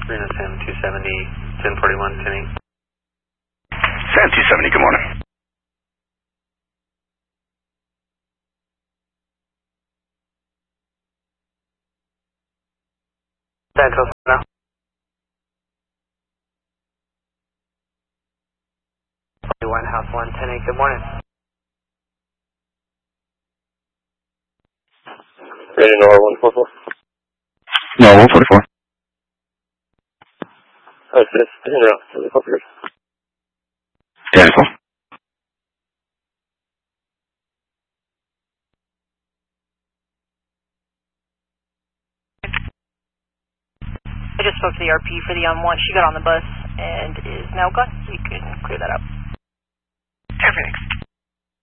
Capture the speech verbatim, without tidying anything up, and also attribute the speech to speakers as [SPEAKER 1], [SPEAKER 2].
[SPEAKER 1] Reno Sam two seventy, ten forty-one, ten eight.
[SPEAKER 2] Sam two seventy, good morning.
[SPEAKER 1] Santos now. forty-one, House one, ten eight, good morning.
[SPEAKER 3] Ready to one forty-four?
[SPEAKER 2] No, one forty-four.
[SPEAKER 3] Oh, it's this. I think we're out. The corporate.
[SPEAKER 2] Yeah, it's all.
[SPEAKER 4] I just spoke to the R P for the on one. She got on the bus and is now gone, so you can clear that up.
[SPEAKER 5] Phoenix.